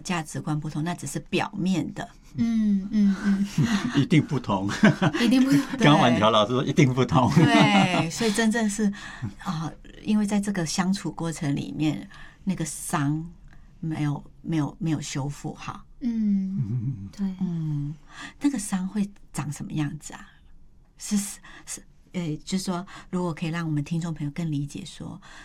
价值观不同，那只是表面的。 一定不同， 一定不同。 刚婉乔老师说一定不同。 对，所以真正是因为在这个相处过程里面，那个伤没有修复好。 对， 那个伤会长什么样子啊？就是说，如果可以让我们听众朋友更理解说，